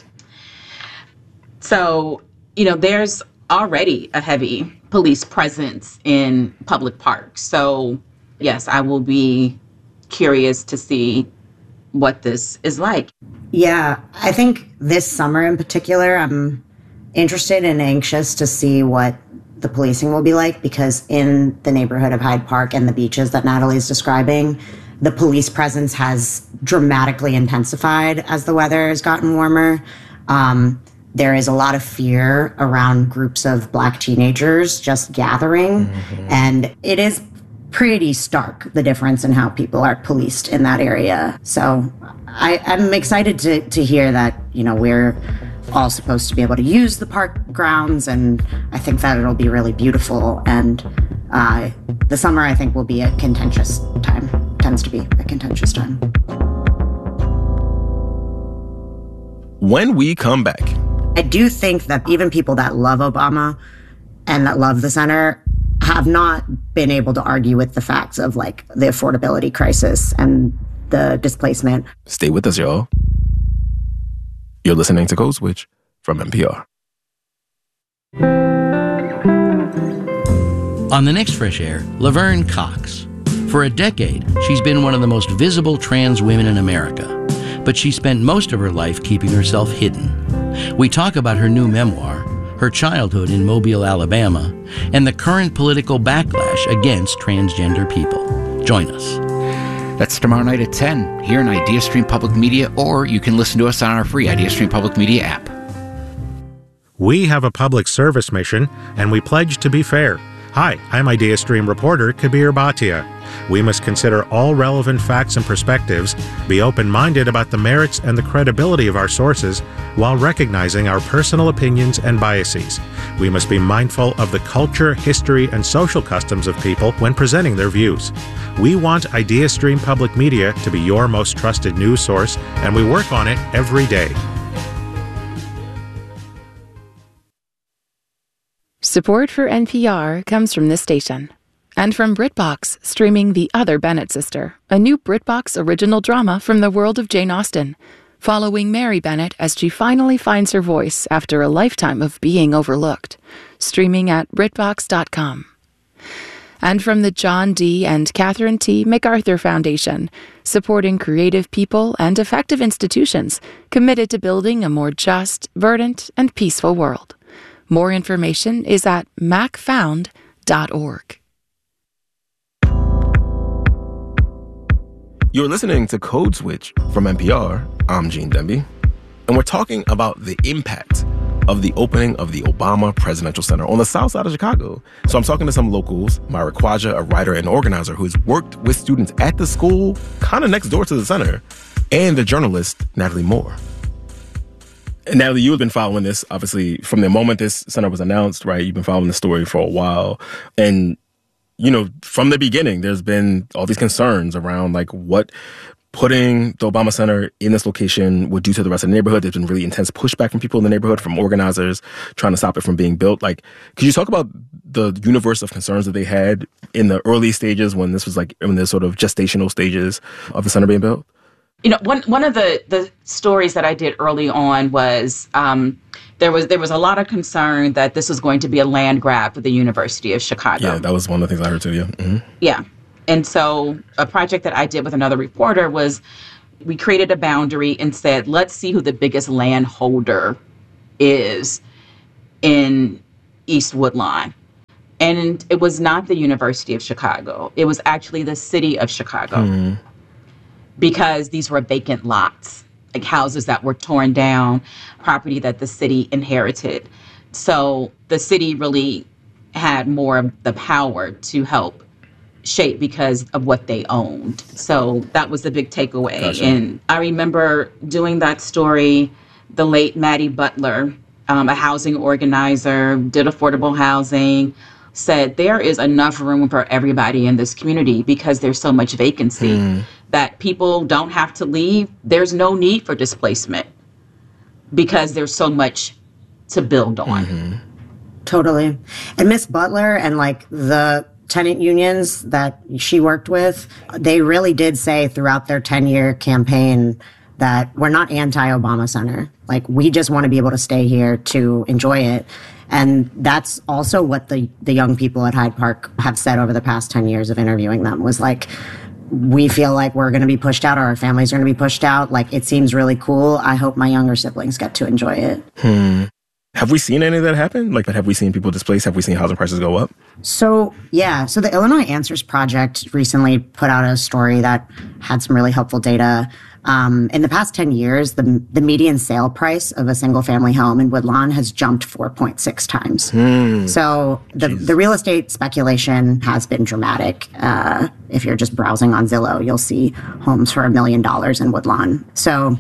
[SPEAKER 9] So, you know, there's already a heavy police presence in public parks. So, yes, I will be curious to see what this is like.
[SPEAKER 10] Yeah, I think this summer in particular, I'm interested and anxious to see what the policing will be like, because in the neighborhood of Hyde Park and the beaches that Natalie's describing, the police presence has dramatically intensified as the weather has gotten warmer. There is a lot of fear around groups of Black teenagers just gathering. And it is pretty stark, the difference in how people are policed in that area. So I'm excited to hear that, you know, we're all supposed to be able to use the park grounds, and I think that it'll be really beautiful. And the summer, I think, will be a contentious time, tends to be a contentious time.
[SPEAKER 8] When we come back,
[SPEAKER 10] I do think that even people that love Obama and that love the center have not been able to argue with the facts of like the affordability crisis and the displacement.
[SPEAKER 8] Stay with us, y'all. You're listening to Code Switch from NPR.
[SPEAKER 1] On the next Fresh Air, Laverne Cox. For a decade, she's been one of the most visible trans women in America, but she spent most of her life keeping herself hidden. We talk about her new memoir, her childhood in Mobile, Alabama, and the current political backlash against transgender people. Join us.
[SPEAKER 3] That's tomorrow night at 10 here on IdeaStream Public Media, or you can listen to us on our free IdeaStream Public Media app.
[SPEAKER 2] We have a public service mission, and we pledge to be fair. Hi, I'm IdeaStream reporter Kabir Bhatia. We must consider all relevant facts and perspectives, be open-minded about the merits and the credibility of our sources, while recognizing our personal opinions and biases. We must be mindful of the culture, history, and social customs of people when presenting their views. We want IdeaStream Public Media to be your most trusted news source, and we work on it every day.
[SPEAKER 5] Support for NPR comes from this station. And from BritBox, streaming The Other Bennett Sister, a new BritBox original drama from the world of Jane Austen, following Mary Bennett as she finally finds her voice after a lifetime of being overlooked. Streaming at BritBox.com. And from the John D. and Catherine T. MacArthur Foundation, supporting creative people and effective institutions committed to building a more just, verdant, and peaceful world. More information is at macfound.org.
[SPEAKER 8] You're listening to Code Switch from NPR. I'm Gene Demby. And we're talking about the impact of the opening of the Obama Presidential Center on the south side of Chicago. So I'm talking to some locals, Myra Kwaja, a writer and organizer who's worked with students at the school kind of next door to the center, and the journalist Natalie Moore. And Natalie, you have been following this, obviously, from the moment this center was announced, right? You've been following the story for a while. And you know, from the beginning, there's been all these concerns around like what putting the Obama Center in this location would do to the rest of the neighborhood. There's been really intense pushback from people in the neighborhood, from organizers trying to stop it from being built. Like, could you talk about the universe of concerns that they had in the early stages when this was like in the sort of gestational stages of the center being built?
[SPEAKER 9] You know, one of the stories that I did early on was there was a lot of concern that this was going to be a land grab for the University of Chicago.
[SPEAKER 8] Yeah, that was one of the things I heard too, yeah. Mm-hmm.
[SPEAKER 9] Yeah. And so a project that I did with another reporter was we created a boundary and said, let's see who the biggest landholder is in East Woodlawn. And it was not the University of Chicago. It was actually the city of Chicago. Mm-hmm. Because these were vacant lots, like houses that were torn down, property that the city inherited. So the city really had more of the power to help shape because of what they owned. So that was the big takeaway. Gotcha. And I remember doing that story, the late Maddie Butler, a housing organizer, did affordable housing, said there is enough room for everybody in this community because there's so much vacancy that people don't have to leave. There's no need for displacement because there's so much to build on.
[SPEAKER 10] Mm-hmm. Totally. And Miss Butler and like the tenant unions that she worked with, they really did say throughout their 10-year campaign that we're not anti-Obama Center. Like, we just want to be able to stay here to enjoy it. And that's also what the young people at Hyde Park have said over the past 10 years of interviewing them, was like, we feel like we're going to be pushed out, or our families are going to be pushed out. Like, it seems really cool. I hope my younger siblings get to enjoy it.
[SPEAKER 8] Have we seen any of that happen? Like, have we seen people displaced? Have we seen housing prices go up?
[SPEAKER 10] So the Illinois Answers Project recently put out a story that had some really helpful data. In the past 10 years, the median sale price of a single-family home in Woodlawn has jumped 4.6 times. So the real estate speculation has been dramatic. If you're just browsing on Zillow, you'll see homes for $1 million in Woodlawn. So,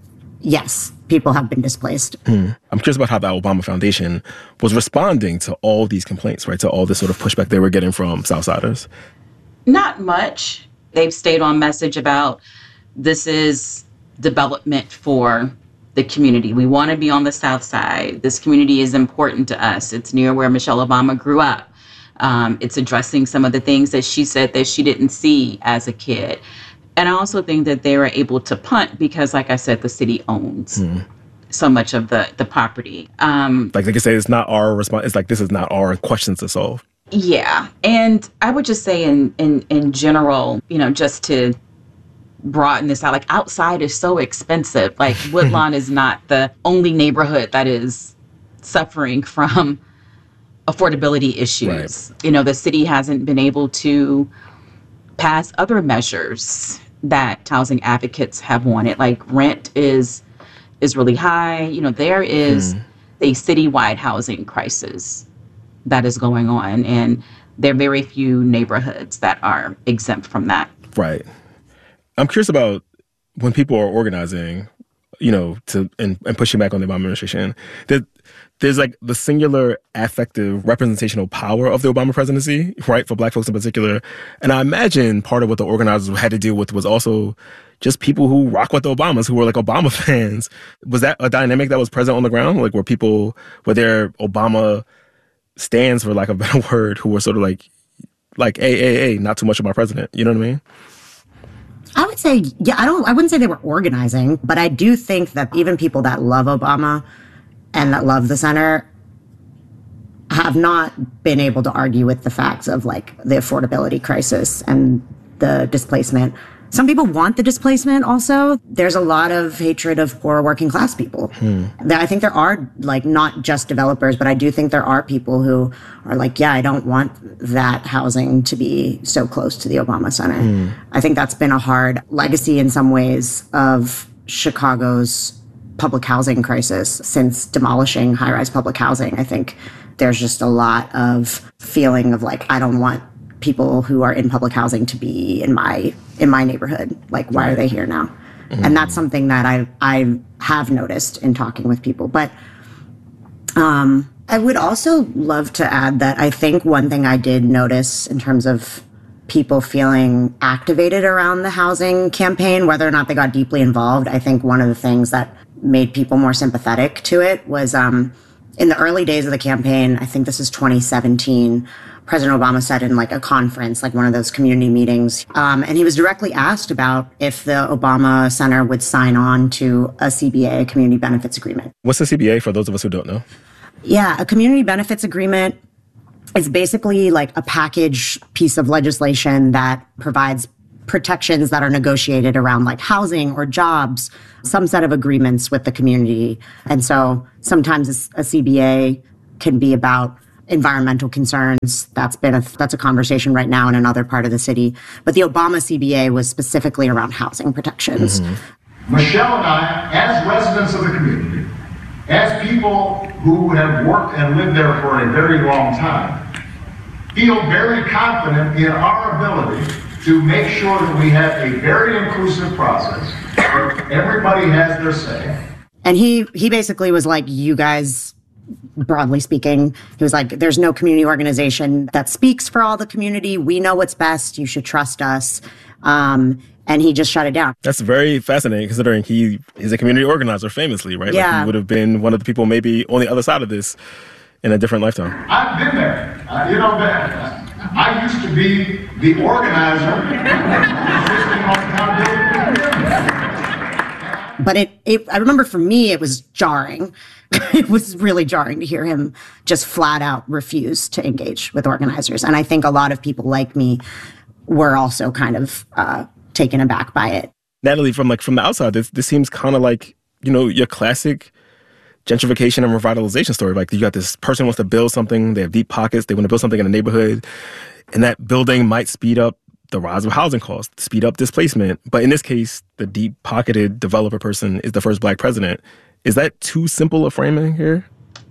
[SPEAKER 10] yes, people have been displaced.
[SPEAKER 8] I'm curious about how the Obama Foundation was responding to all these complaints, right? To all this sort of pushback they were getting from Southsiders.
[SPEAKER 9] Not much. They've stayed on message about this is development for the community. We want to be on the South Side. This community is important to us. It's near where Michelle Obama grew up. It's addressing some of the things that she said that she didn't see as a kid. And I also think that they were able to punt because, like I said, the city owns so much of the property.
[SPEAKER 8] Like they can say it's not our response. It's like, this is not our questions to solve.
[SPEAKER 9] Yeah. And I would just say in general, you know, just to broaden this out, like, outside is so expensive. Like, Woodlawn is not the only neighborhood that is suffering from affordability issues. Right. You know, the city hasn't been able to pass other measures that housing advocates have wanted. Like, rent is really high. You know, there is a citywide housing crisis that is going on, and there are very few neighborhoods that are exempt from that.
[SPEAKER 8] Right. I'm curious about when people are organizing, you know, and pushing back on the Obama administration, there's like the singular affective representational power of the Obama presidency, right, for Black folks in particular. And I imagine part of what the organizers had to deal with was also just people who rock with the Obamas, who were like Obama fans. Was that a dynamic that was present on the ground? Like, were there Obama stands, for lack of a better word, who were sort of like, hey, not too much of my president. You know what I mean?
[SPEAKER 10] I would say, yeah, I wouldn't say they were organizing, but I do think that even people that love Obama and that love the center have not been able to argue with the facts of, like, the affordability crisis and the displacement. Some people want the displacement also. There's a lot of hatred of poor working class people. I think there are, like, not just developers, but I do think there are people who are like, yeah, I don't want that housing to be so close to the Obama Center. I think that's been a hard legacy in some ways of Chicago's public housing crisis since demolishing high-rise public housing. I think there's just a lot of feeling of, like, I don't want people who are in public housing to be in my neighborhood. Like, why are they here now? And that's something that I have noticed in talking with people. But I would also love to add that I think one thing I did notice in terms of people feeling activated around the housing campaign, whether or not they got deeply involved, I think one of the things that made people more sympathetic to it was In the early days of the campaign, I think this is 2017, President Obama said in like a conference, like one of those community meetings, and he was directly asked about if the Obama Center would sign on to a CBA, a community benefits agreement.
[SPEAKER 8] What's a CBA for those of us who don't know?
[SPEAKER 10] Yeah, a community benefits agreement is basically like a package piece of legislation that provides protections that are negotiated around like housing or jobs, some set of agreements with the community. And so sometimes a CBA can be about environmental concerns. That's a conversation right now in another part of the city. But the Obama CBA was specifically around housing protections.
[SPEAKER 4] Mm-hmm. Michelle and I, as residents of the community, as people who have worked and lived there for a very long time, feel very confident in our ability to make sure that we have a very inclusive process where everybody has their say.
[SPEAKER 10] And he basically was like, you guys, broadly speaking, he was like, there's no community organization that speaks for all the community. We know what's best. You should trust us. And he just shut it down.
[SPEAKER 8] That's very fascinating, considering he is a community organizer famously, right?
[SPEAKER 10] Yeah.
[SPEAKER 8] Like he would have been one of the people maybe on the other side of this in a different lifetime.
[SPEAKER 4] I've been there. I used to be the organizer assisting on town building.
[SPEAKER 10] But I remember for me, it was jarring. It was really jarring to hear him just flat out refuse to engage with organizers. And I think a lot of people like me were also kind of taken aback by it.
[SPEAKER 8] Natalie, from the outside, this seems kind of like, your classic gentrification and revitalization story. Like, you got this person wants to build something, they have deep pockets, they want to build something in a neighborhood, and that building might speed up the rise of housing costs, speed up displacement. But in this case, the deep-pocketed developer person is the first Black president. Is that too simple a framing here?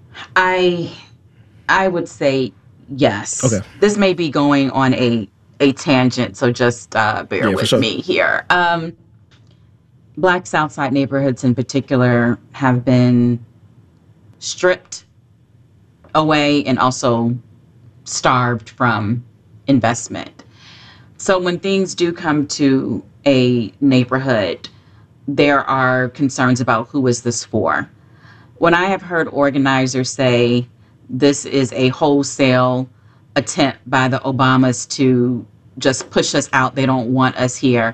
[SPEAKER 9] I would say yes.
[SPEAKER 8] Okay.
[SPEAKER 9] This may be going on a tangent, so just bear with me here. Black Southside neighborhoods in particular have been stripped away and also starved from investment. So when things do come to a neighborhood, there are concerns about who is this for. When I have heard organizers say this is a wholesale attempt by the Obamas to just push us out, they don't want us here,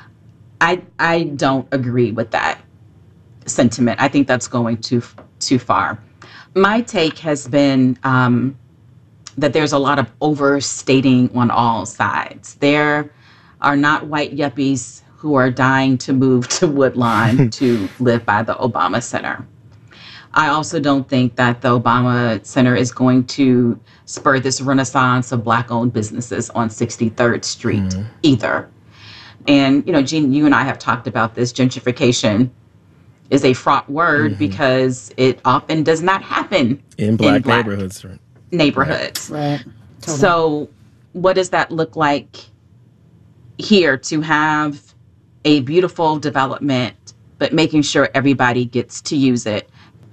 [SPEAKER 9] I don't agree with that sentiment. I think that's going too far. My take has been that there's a lot of overstating on all sides. There are not white yuppies who are dying to move to Woodlawn to live by the Obama Center. I also don't think that the Obama Center is going to spur this renaissance of Black-owned businesses on 63rd Street either. And, Gene, you and I have talked about this. Gentrification is a fraught word because it often does not happen
[SPEAKER 8] in Black neighborhoods.
[SPEAKER 9] Right. Totally. So what does that look like here to have a beautiful development, but making sure everybody gets to use it?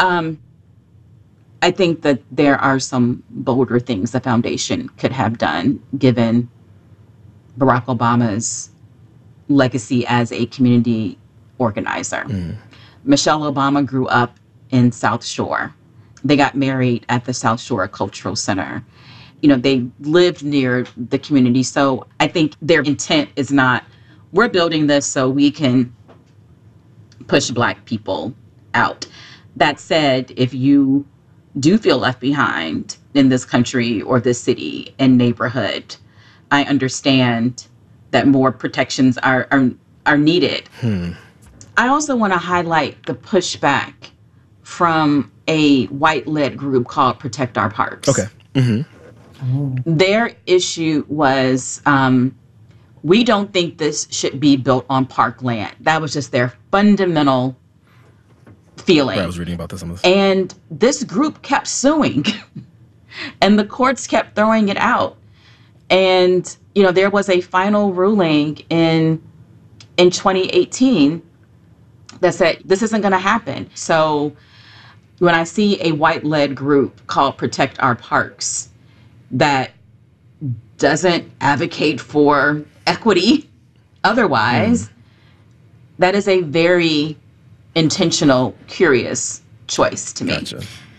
[SPEAKER 9] I think that there are some bolder things the foundation could have done, given Barack Obama's legacy as a community organizer. Michelle Obama grew up in South Shore. They got married at the South Shore Cultural Center. They lived near the community. So I think their intent is not, we're building this so we can push Black people out. That said, if you do feel left behind in this country or this city and neighborhood, I understand that more protections are needed. I also want to highlight the pushback from a white-led group called Protect Our Parks.
[SPEAKER 8] Okay.
[SPEAKER 9] Their issue was, we don't think this should be built on parkland. That was just their fundamental feeling.
[SPEAKER 8] Right, I was reading about this.
[SPEAKER 9] And this group kept suing, and the courts kept throwing it out. And, there was a final ruling in 2018 that said this isn't going to happen. So when I see a white-led group called Protect Our Parks that doesn't advocate for equity otherwise, that is a very intentional, curious choice to me.
[SPEAKER 8] Gotcha.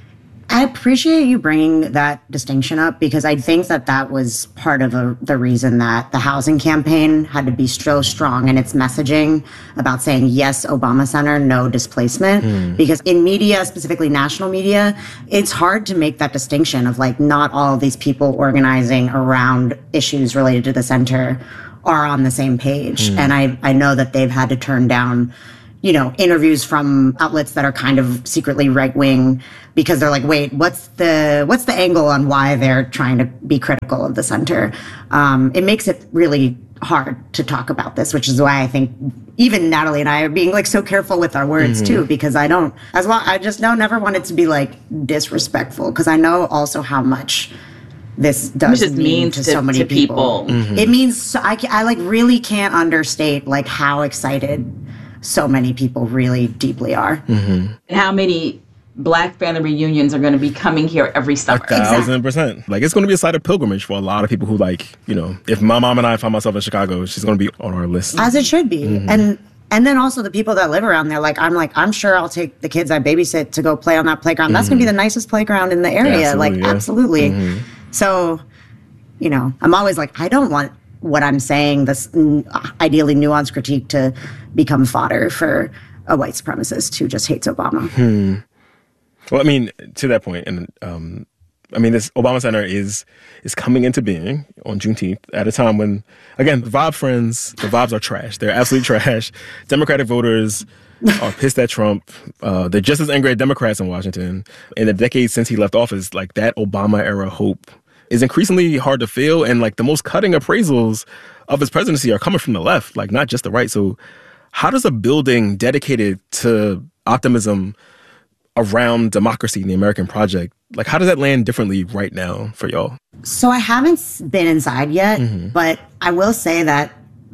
[SPEAKER 10] I appreciate you bringing that distinction up because I think that was part of the reason that the housing campaign had to be so strong in its messaging about saying, yes, Obama Center, no displacement. Because in media, specifically national media, it's hard to make that distinction of like not all of these people organizing around issues related to the center are on the same page. And I know that they've had to turn down interviews from outlets that are kind of secretly right-wing because they're like, wait, what's the angle on why they're trying to be critical of the center? It makes it really hard to talk about this, which is why I think even Natalie and I are being like so careful with our words too, because I just never want it to be like disrespectful because I know also how much this does mean to so many people. It means, I like really can't understate like how excited so many people really deeply are.
[SPEAKER 9] And how many Black family reunions are going to be coming here every summer.
[SPEAKER 8] 1,000%. Like, it's going to be a site of pilgrimage for a lot of people who, like, if my mom and I find myself in Chicago, she's going to be on our list.
[SPEAKER 10] As it should be. And then also the people that live around there, I'm sure I'll take the kids I babysit to go play on that playground. That's going to be the nicest playground in the area. Absolutely. So, I'm always like, I don't want what I'm saying, this ideally nuanced critique, to become fodder for a white supremacist who just hates Obama.
[SPEAKER 8] Well, I mean, to that point, and this Obama Center is coming into being on Juneteenth at a time when, again, the vibes are trash. They're absolute trash. Democratic voters are pissed at Trump. They're just as angry at Democrats in Washington. In the decades since he left office, like, that Obama-era hope is increasingly hard to feel, and like the most cutting appraisals of his presidency are coming from the left, like not just the right. So how does a building dedicated to optimism around democracy and the American project, like how does that land differently right now for y'all?
[SPEAKER 10] So I haven't been inside yet, but I will say that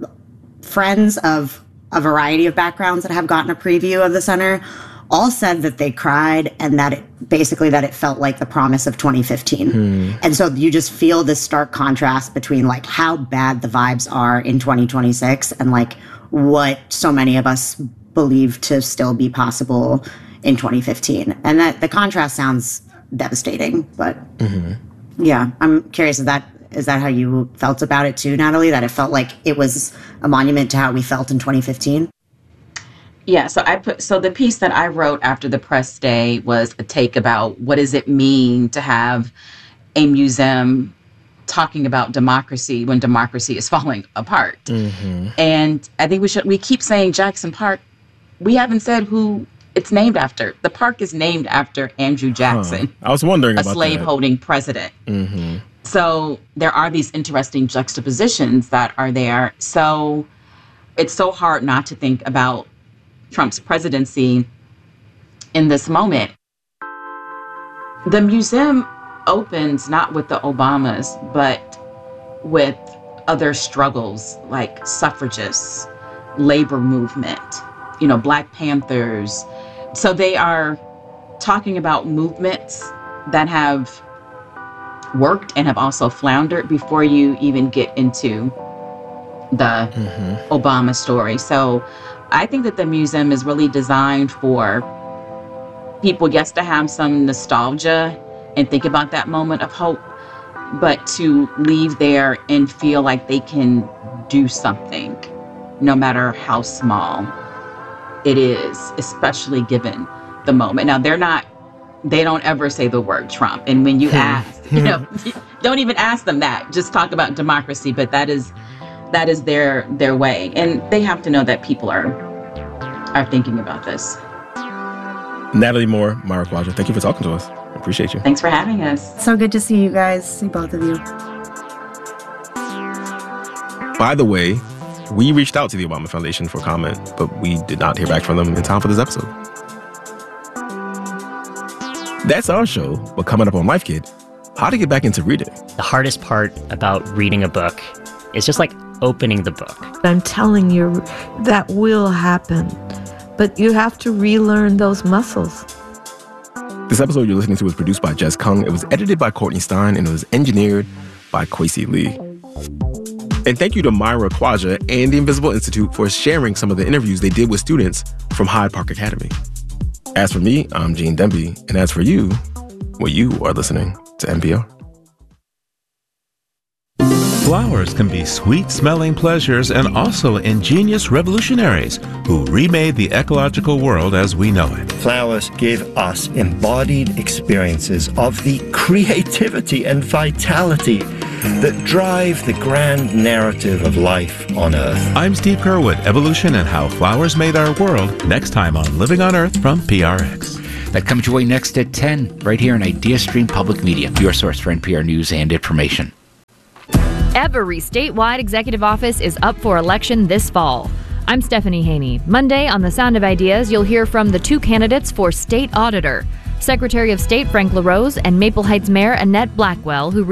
[SPEAKER 10] friends of a variety of backgrounds that have gotten a preview of the center all said that they cried and that it felt like the promise of 2015. And so you just feel this stark contrast between like how bad the vibes are in 2026 and like what so many of us believe to still be possible in 2015. And that the contrast sounds devastating, but yeah, I'm curious, is that how you felt about it too, Natalie? That it felt like it was a monument to how we felt in 2015?
[SPEAKER 9] Yeah, so the piece that I wrote after the press day was a take about what does it mean to have a museum talking about democracy when democracy is falling apart. And I think we keep saying Jackson Park. We haven't said who it's named after. The park is named after Andrew Jackson.
[SPEAKER 8] I was wondering about
[SPEAKER 9] a slave-holding president. So there are these interesting juxtapositions that are there. So it's so hard not to think about Trump's presidency in this moment. The museum opens not with the Obamas, but with other struggles like suffragists, labor movement, Black Panthers. So they are talking about movements that have worked and have also floundered before you even get into the Obama story. So I think that the museum is really designed for people, yes, to have some nostalgia and think about that moment of hope, but to leave there and feel like they can do something, no matter how small it is, especially given the moment. Now, they don't ever say the word Trump. And when you ask, don't even ask them that. Just talk about democracy. But that is their way. And they have to know that people are thinking about this.
[SPEAKER 8] Natalie Moore, Myra Quadra, thank you for talking to us. I appreciate you.
[SPEAKER 9] Thanks for having us.
[SPEAKER 10] So good to see you guys, see both of you.
[SPEAKER 8] By the way, we reached out to the Obama Foundation for comment, but we did not hear back from them in time for this episode. That's our show, but coming up on Life Kit, how to get back into reading.
[SPEAKER 12] The hardest part about reading a book is just like opening the book.
[SPEAKER 6] I'm telling you, that will happen, but you have to relearn those muscles.
[SPEAKER 8] This episode you're listening to was produced by Jess Kung. It was edited by Courtney Stein, and it was engineered by Kwesi Lee. And thank you to Myra Quadra and the Invisible Institute for sharing some of the interviews they did with students from Hyde Park Academy. As for me, I'm Gene Demby, and as for you, Well, you are listening to NPR.
[SPEAKER 7] Flowers can be sweet-smelling pleasures and also ingenious revolutionaries who remade the ecological world as we know it.
[SPEAKER 11] Flowers give us embodied experiences of the creativity and vitality that drive the grand narrative of life on Earth.
[SPEAKER 7] I'm Steve Curwood, Evolution and How Flowers Made Our World, next time on Living on Earth from PRX.
[SPEAKER 3] That comes your way next at 10, right here on IdeaStream Public Media, your source for NPR news and information.
[SPEAKER 14] Every statewide executive office is up for election this fall. I'm Stephanie Haney. Monday on The Sound of Ideas, you'll hear from the two candidates for state auditor, Secretary of State Frank LaRose and Maple Heights Mayor Annette Blackwell, who